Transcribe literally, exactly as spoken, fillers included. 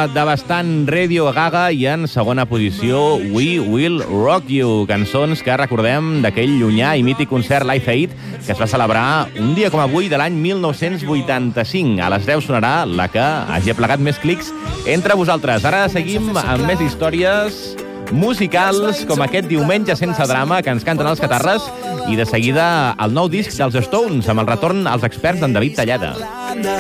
tema devastant Radio Gaga i en segona posició We Will Rock You, cançons que recordem d'aquell llunyà i mític concert Live Aid que es va celebrar un dia com avui de l'any mil nou-cents vuitanta-cinc. A les deu sonarà la que hagi aplegat més clics entre vosaltres. Ara seguim amb més històries musicals com aquest Diumenge sense drama que ens canten els Catarres i de seguida el nou disc dels Stones amb el retorn als experts d'en David Tallada.